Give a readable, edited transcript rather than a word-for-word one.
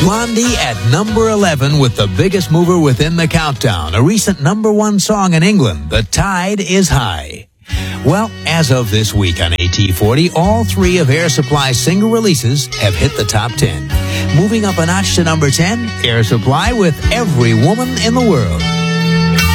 Blondie at number 11 with the biggest mover within the countdown. A recent number 1 song in England, The Tide is High. Well, as of this week on AT40, all 3 of Air Supply's single releases have hit the top 10. Moving up a notch to number 10, Air Supply with Every Woman in the World.